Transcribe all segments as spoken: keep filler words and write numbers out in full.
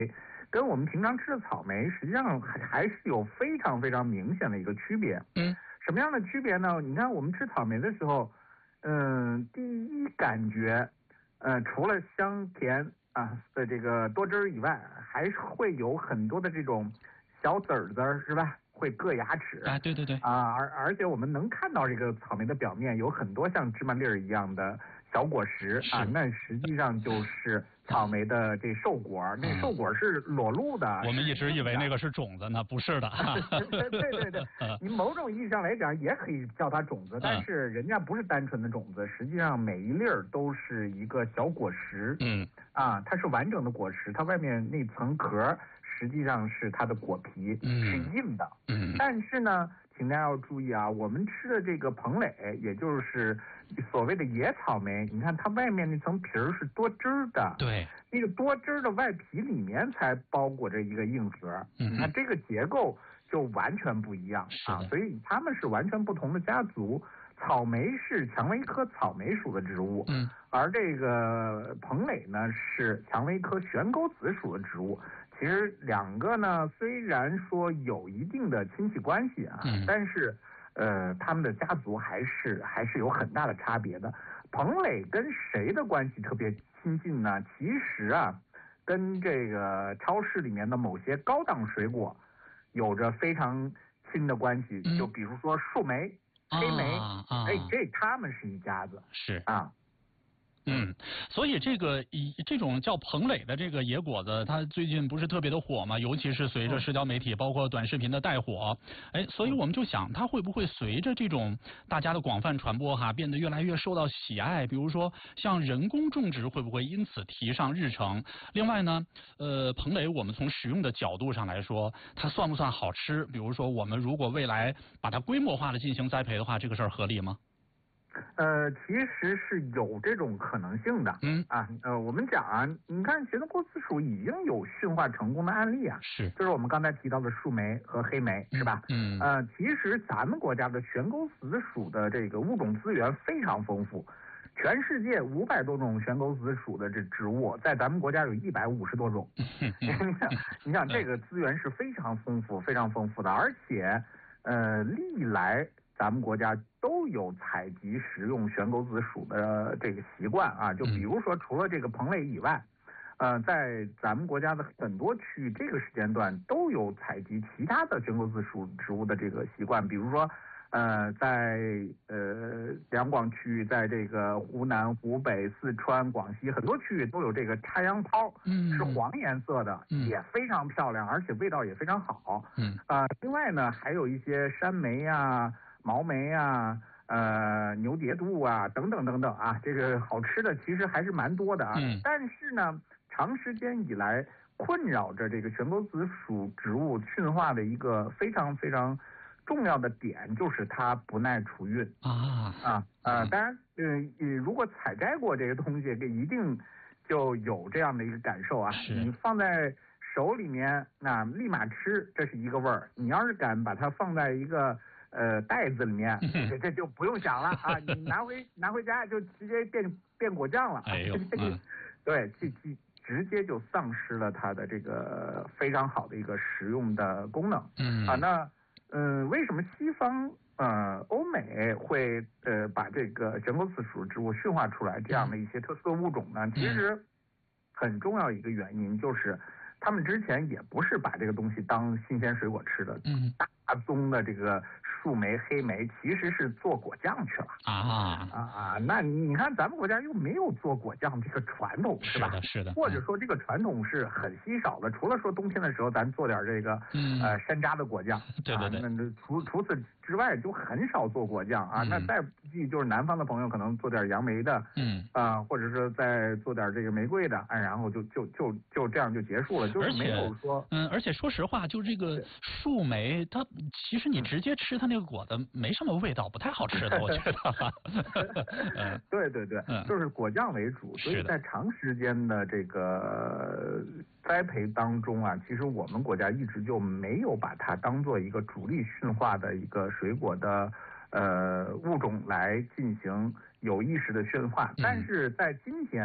跟我们平常吃的草莓实际上还还是有非常非常明显的一个区别。 嗯， 什么样的区别呢？你看我们吃草莓的时候，嗯、呃，第一感觉，呃，除了香甜啊的这个多汁儿以外，还是会有很多的这种小籽儿籽儿，是吧？会硌牙齿啊，对对对， 啊，而而且我们能看到这个草莓的表面有很多像芝麻粒儿一样的小果实啊，那实际上就是草莓的这瘦果，嗯、那瘦果是裸露的。 我们一直以为那个是种子呢，不是的。 对对对对，你某种意义上来讲也可以叫它种子，但是人家不是单纯的种子，实际上每一粒儿都是一个小果实。 嗯， 啊，它是完整的果实，它外面那层壳实际上是它的果皮， 嗯、 是硬的。 嗯， 但是呢，请大家要注意啊，我们吃的这个蓬蕾，也就是所谓的野草莓，你看它外面那层皮儿是多汁儿的， 对， 那个多汁儿的外皮里面才包裹着一个硬核， 嗯、 你看这个结构就完全不一样啊，所以它们是完全不同的家族。草莓是蔷薇科草莓属的植物， 嗯， 而这个蓬蕾呢是蔷薇科悬钩子属的植物。其实两个呢，虽然说有一定的亲戚关系啊， 嗯、 但是呃，他们的家族还是还是有很大的差别的。蓬蕾跟谁的关系特别亲近呢？其实啊，跟这个超市里面的某些高档水果有着非常亲的关系， 嗯、 就比如说树莓。黑莓， 啊啊、 哎，这他们是一家子， 是啊， 嗯，所以这个以这种叫蓬蕾的这个野果子，它最近不是特别的火嘛？尤其是随着社交媒体包括短视频的带火，哎，所以我们就想，它会不会随着这种大家的广泛传播哈，变得越来越受到喜爱？比如说像人工种植会不会因此提上日程？另外呢，呃，蓬蕾我们从食用的角度上来说，它算不算好吃？比如说我们如果未来把它规模化的进行栽培的话，这个事儿合理吗？ 呃，其实是有这种可能性的。 嗯啊，呃，我们讲啊，你看悬钩子属已经有驯化成功的案例啊， 是， 就是我们刚才提到的树莓和黑莓，是吧？ 嗯， 呃，其实咱们国家的悬钩子属的这个物种资源非常丰富，全世界五百多种悬钩子属的这植物，在咱们国家有一百五十多种。你想，你想这个资源是非常丰富、非常丰富的，而且，呃，历来咱们国家都有采集食用悬钩子属的这个习惯啊，就比如说除了这个蓬蕾以外，呃，在咱们国家的很多区域，这个时间段都有采集其他的悬钩子属植物的这个习惯，比如说，呃，在呃两广区域，在这个湖南、湖北、四川、广西很多区域都有这个插秧蒿， 嗯， 是黄颜色的， 嗯， 也非常漂亮，而且味道也非常好， 嗯， 啊、呃，另外呢，还有一些山莓呀、啊。毛莓啊，呃，牛蝶杜啊，等等等等啊，这个好吃的其实还是蛮多的啊。 嗯。 但是呢，长时间以来困扰着这个悬钩子属植物驯化的一个非常非常重要的点，就是它不耐储运啊啊呃，当然，呃，如果采摘过这个东西，这一定就有这样的一个感受啊。你放在手里面，那立马吃，这是一个味儿。你要是敢把它放在一个呃，袋子里面，这这就不用想了啊！你拿回拿回家就直接变变果酱了， 哎呦，嗯、 对，这这直接就丧失了它的这个非常好的一个食用的功能。 嗯啊，那嗯、呃，为什么西方呃欧美会呃把这个悬钩子属植物驯化出来这样的一些特色物种呢？ 嗯、 其实很重要一个原因就是。他们之前也不是把这个东西当新鲜水果吃的， 嗯， 大宗的这个树莓、黑莓其实是做果酱去了啊啊啊！那你看咱们国家又没有做果酱这个传统，是吧？ 是的，是的。 或者说这个传统是很稀少的，除了说冬天的时候咱做点这个、 嗯、 呃山楂的果酱， 对对对。 啊、那除除此之外就很少做果酱啊。 嗯、 那再不济就是南方的朋友可能做点杨梅的， 嗯啊、呃，或者是再做点这个玫瑰的，哎，然后就就就就这样就结束了。就是没有说， 嗯，而且说实话，就这个树莓，它其实你直接吃它那个果子没什么味道，不太好吃的，我觉得。 嗯，对对对， 嗯、 就是果酱为主，所以在长时间的这个栽培当中啊，其实我们国家一直就没有把它当做一个主力驯化的一个水果的呃物种来进行有意识的驯化，但是在今天。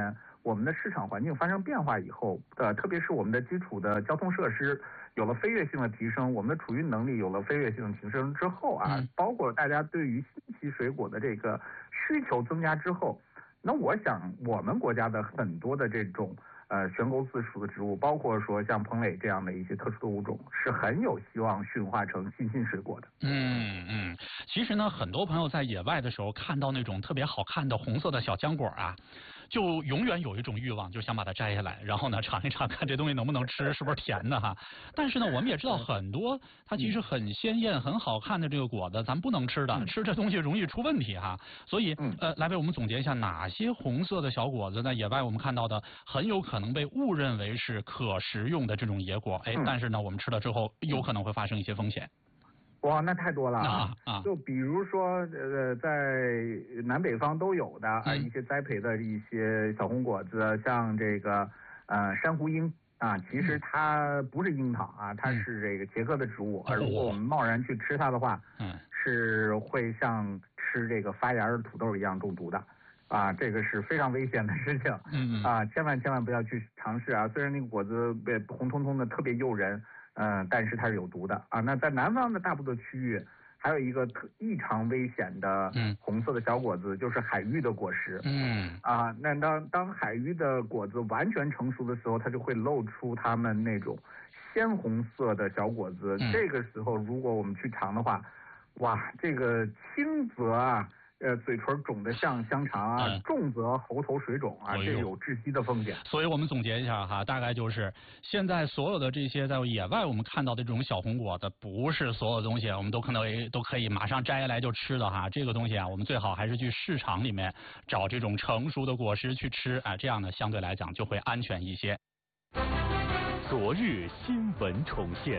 我们的市场环境发生变化以后，呃，特别是我们的基础的交通设施有了飞跃性的提升，我们的储运能力有了飞跃性的提升之后啊， 嗯、 包括大家对于新奇水果的这个需求增加之后，那我想我们国家的很多的这种呃悬钩子属的植物，包括说像彭磊这样的一些特殊的物种，是很有希望驯化成新兴水果的。 嗯嗯，其实呢，很多朋友在野外的时候看到那种特别好看的红色的小浆果啊，就永远有一种欲望，就想把它摘下来，然后呢尝一尝，看这东西能不能吃，是不是甜的哈。但是呢，我们也知道很多它其实很鲜艳、很好看的这个果子，咱不能吃的，吃这东西容易出问题哈。所以呃，来为我们总结一下，哪些红色的小果子在野外我们看到的很有可能被误认为是可食用的这种野果，哎，但是呢，我们吃了之后有可能会发生一些风险。 哇，那太多了啊啊！ 就比如说，呃，在南北方都有的啊、嗯、一些栽培的一些小红果子，像这个呃珊瑚樱啊，其实它不是樱桃啊，它是这个茄科的植物，而、嗯、如果我们贸然去吃它的话，嗯，是会像吃这个发芽的土豆一样中毒的。啊，这个是非常危险的事情，嗯啊，千万千万不要去尝试啊！虽然那个果子被红彤彤的特别诱人，嗯、呃，但是它是有毒的啊。那在南方的大部分区域，还有一个特异常危险的红色的小果子，嗯、就是海芋的果实，嗯啊，那当当海芋的果子完全成熟的时候，它就会露出它们那种鲜红色的小果子，嗯、这个时候如果我们去尝的话，哇，这个轻则啊。呃，嘴唇肿得像香肠啊，嗯、重则喉头水肿啊，这有窒息的风险。 所以我们总结一下哈，大概就是现在所有的这些在野外我们看到的这种小红果子，不是所有东西我们都可能都可以马上摘下来就吃的哈。这个东西啊，我们最好还是去市场里面找这种成熟的果实去吃啊，这样呢相对来讲就会安全一些。 昨日新闻重现。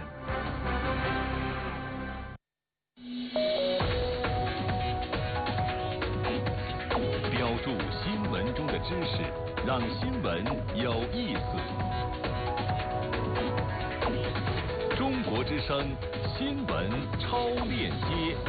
注新闻中的知识，让新闻有意思。中国之声新闻超链接。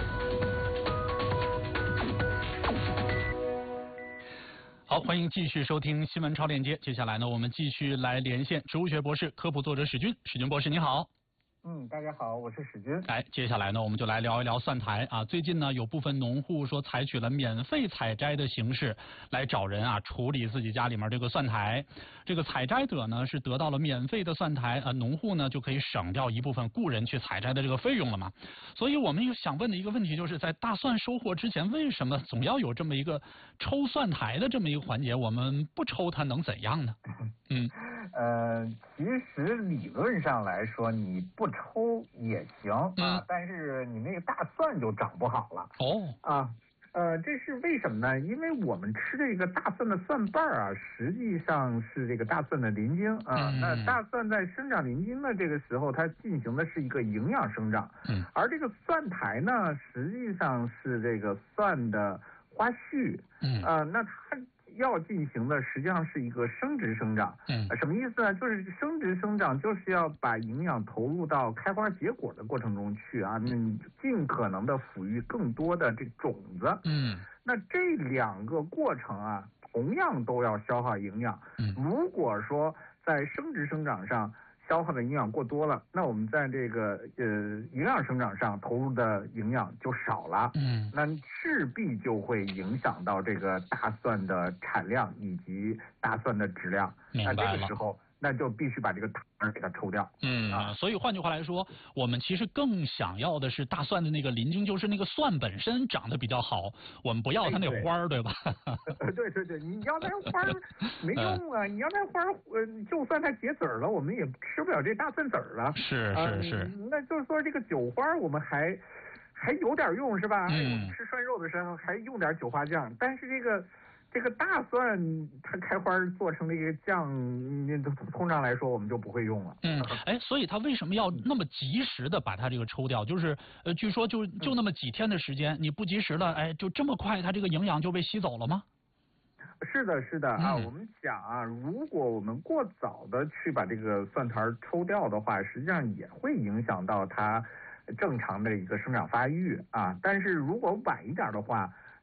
好，欢迎继续收听新闻超链接。接下来呢，我们继续来连线植物学博士、科普作者史军。史军博士，你好。 嗯，大家好，我是史军。 哎，接下来呢，我们就来聊一聊蒜苔啊。最近呢，有部分农户说采取了免费采摘的形式来找人啊处理自己家里面这个蒜苔。这个采摘者呢是得到了免费的蒜苔啊，农户呢就可以省掉一部分雇人去采摘的这个费用了嘛。所以我们想问的一个问题就是，在大蒜收获之前，为什么总要有这么一个抽蒜苔的这么一个环节？我们不抽它能怎样呢？嗯。 呃，其实理论上来说，你不抽也行啊，嗯、但是你那个大蒜就长不好了。 哦， 啊，呃，这是为什么呢？因为我们吃这个大蒜的蒜瓣啊，实际上是这个大蒜的鳞茎啊。嗯、那大蒜在生长鳞茎的这个时候，它进行的是一个营养生长。嗯。而这个蒜苔呢，实际上是这个蒜的花序。嗯。啊、呃，那它。要进行的实际上是一个生殖生长，嗯，什么意思呢？就是生殖生长就是要把营养投入到开花结果的过程中去啊，你尽可能的抚育更多的这种子，嗯，那这两个过程啊，同样都要消耗营养，嗯，如果说在生殖生长上消耗的营养过多了，那我们在这个呃营养生长上投入的营养就少了，嗯，那势必就会影响到这个大蒜的产量以及大蒜的质量。那这个时候，那就必须把这个糖儿给它抽掉。 嗯啊，所以换句话来说，我们其实更想要的是大蒜的那个鳞茎，就是那个蒜本身长得比较好，我们不要它那花儿，对吧？ 对对对，你要那花儿没用啊！你要那花儿，呃，就算它结籽儿了，我们也吃不了这大蒜籽儿了。 是是是、呃。 那就是说，这个韭花我们还还有点用，是吧？嗯。吃涮肉的时候还用点韭花酱，但是这个。这个大蒜它开花做成这个酱，通常来说我们就不会用了。 嗯，哎，所以它为什么要那么及时的把它这个抽掉？就是呃，据说就就那么几天的时间，你不及时了，哎，就这么快，它这个营养就被吸走了吗？ 是的，是的啊，嗯、我们想啊，如果我们过早的去把这个蒜苔抽掉的话，实际上也会影响到它正常的一个生长发育啊。但是如果晚一点的话，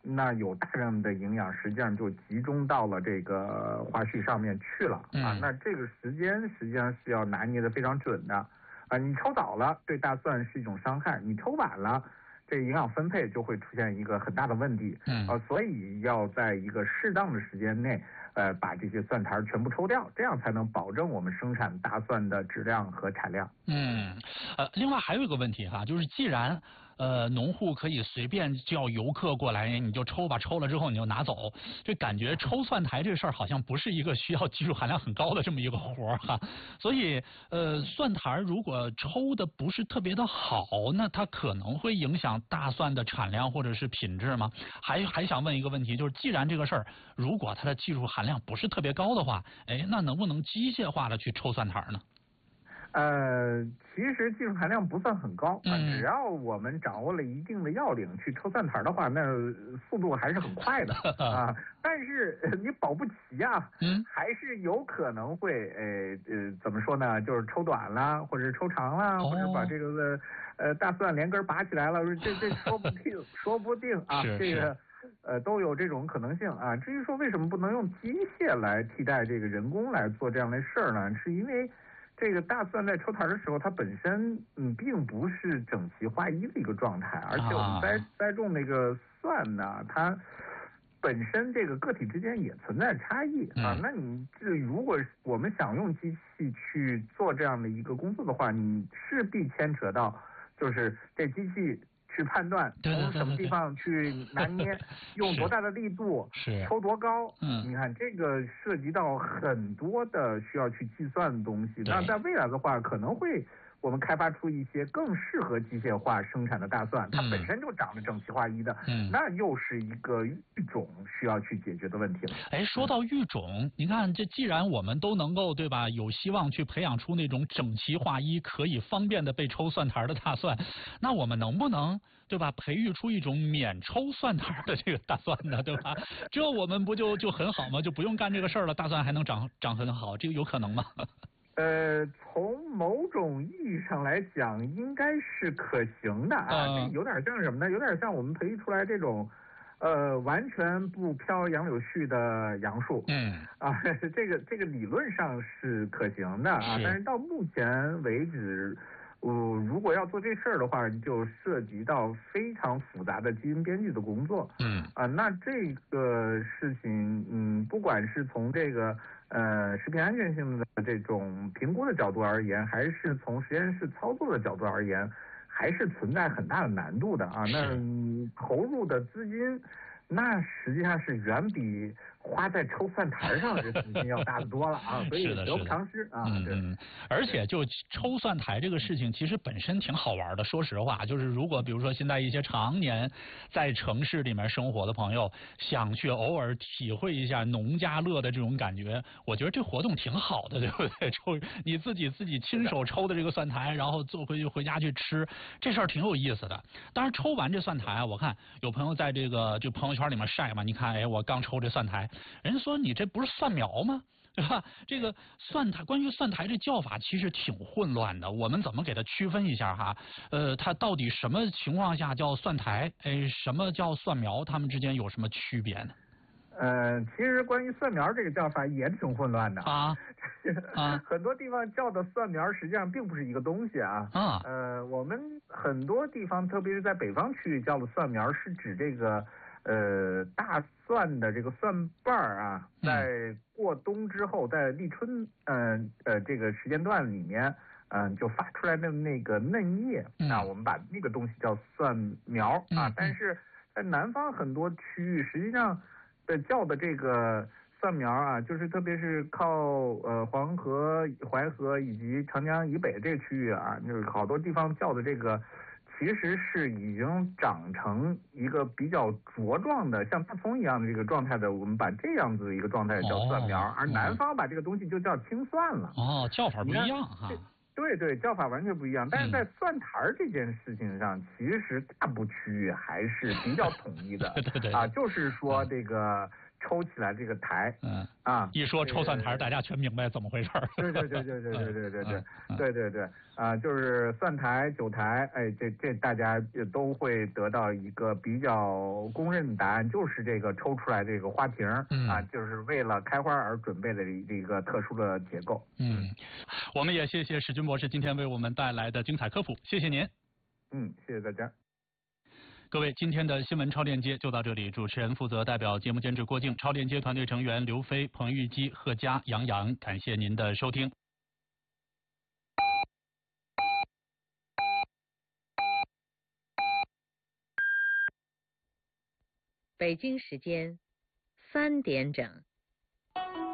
那有大量的营养实际上就集中到了这个花絮上面去了啊。 嗯、 那这个时间实际上是要拿捏的非常准的啊。你抽早了对大蒜是一种伤害，你抽晚了，这营养分配就会出现一个很大的问题。 嗯啊，所以要在一个适当的时间内，呃，把这些蒜苔全部抽掉，这样才能保证我们生产大蒜的质量和产量。 嗯，呃，另外还有一个问题哈，就是既然呃农户可以随便叫游客过来，你就抽吧，抽了之后你就拿走，这感觉抽蒜苔这事儿好像不是一个需要技术含量很高的这么一个活儿哈。所以呃，蒜苔如果抽的不是特别的好，那它可能会影响大蒜的产量或者是品质吗？还还想问一个问题，就是既然这个事儿如果它的技术含量不是特别高的话，哎，那能不能机械化的去抽蒜苔呢？ 呃，其实技术含量不算很高啊， 嗯、 只要我们掌握了一定的要领去抽蒜苔的话，那速度还是很快的啊。但是你保不齐啊， 嗯， 还是有可能会呃呃怎么说呢？就是抽短了，或者是抽长了， 哦、 或者把这个呃大蒜连根拔起来了，这这说不定，说不定啊，这个。呃，都有这种可能性啊。至于说为什么不能用机械来替代这个人工来做这样的事儿呢？是因为这个大蒜在抽苔的时候，它本身嗯并不是整齐划一的一个状态，而且我们栽栽种那个蒜呢，它本身这个个体之间也存在差异啊。那你这如果我们想用机器去做这样的一个工作的话，你势必牵扯到就是这机器。去判断从什么地方去拿捏，用多大的力度，抽多高， 嗯， 你看这个涉及到很多的需要去计算的东西。那在未来的话，可能会我们开发出一些更适合机械化生产的大蒜，它本身就长得整齐划一的， 嗯， 那又是一个育种需要去解决的问题了。 哎，说到育种，你看这既然我们都能够对吧，有希望去培养出那种整齐划一、可以方便的被抽蒜苔的大蒜，那我们能不能对吧，培育出一种免抽蒜苔的这个大蒜呢，对吧？这我们不就就很好吗？就不用干这个事儿了，大蒜还能长长很好，这个有可能吗？ 呃，从某种意义上来讲，应该是可行的啊。 呃、 这有点像什么呢？有点像我们培育出来这种，呃，完全不飘杨柳絮的杨树。 嗯。 啊，这个这个理论上是可行的啊，但是到目前为止，呃，如果要做这事儿的话，就涉及到非常复杂的基因编辑的工作。 嗯。 啊，那这个事情，嗯，不管是从这个。呃，食品安全性的这种评估的角度而言，还是从实验室操作的角度而言，还是存在很大的难度的啊。那投入的资金，那实际上是远比花在抽蒜苔上的资金要大得多了啊，所以得不偿失啊。 嗯嗯，而且就抽蒜苔这个事情，其实本身挺好玩的。说实话，就是如果比如说现在一些常年在城市里面生活的朋友，想去偶尔体会一下农家乐的这种感觉，我觉得这活动挺好的，对不对？抽你自己自己亲手抽的这个蒜苔，然后做回去回家去吃，这事儿挺有意思的。当然，抽完这蒜苔啊，我看有朋友在这个就朋友圈里面晒嘛，你看，哎，我刚抽这蒜苔。人家说你这不是蒜苗吗？对吧？这个蒜苔，关于蒜苔这叫法其实挺混乱的，我们怎么给它区分一下哈？呃，它到底什么情况下叫蒜苔？哎，什么叫蒜苗？它们之间有什么区别呢？ 呃，其实关于蒜苗这个叫法也挺混乱的啊啊， 很多地方叫的蒜苗实际上并不是一个东西啊。 啊， 呃，我们很多地方，特别是在北方区域叫的蒜苗，是指这个。呃，大蒜的这个蒜瓣儿啊，在过冬之后，在立春，嗯 呃, 呃这个时间段里面，嗯、呃，就发出来的那个嫩叶，那、嗯、我们把那个东西叫蒜苗啊。 嗯、 但是在南方很多区域，实际上，呃，叫的这个蒜苗啊，就是特别是靠呃黄河、淮河以及长江以北这个区域啊，就是好多地方叫的这个。其实是已经长成一个比较茁壮的，像大葱一样的这个状态的，我们把这样子一个状态叫蒜苗， 哦、 而南方把这个东西就叫青蒜了。 哦，叫法不一样哈。 对对，叫法完全不一样。但是在蒜苔这件事情上，嗯、其实大部区域还是比较统一的。 对对对。 啊，就是说这个抽起来这个台， 嗯啊， 一说抽蒜苔，大家全明白怎么回事儿。 对对对对对对对对对嗯嗯对对对啊，就是蒜苔、韭苔，哎，这这大家也都会得到一个比较公认的答案，就是这个抽出来这个花瓶儿嗯啊，就是为了开花而准备的这个特殊的结构。 嗯，我们也谢谢史军博士今天为我们带来的精彩科普，谢谢您。 嗯，谢谢大家。 各位，今天的新闻超链接就到这里。主持人负责代表节目监制郭靖，超链接团队成员刘飞、彭玉基、贺佳、杨洋，感谢您的收听。 北京时间三点整。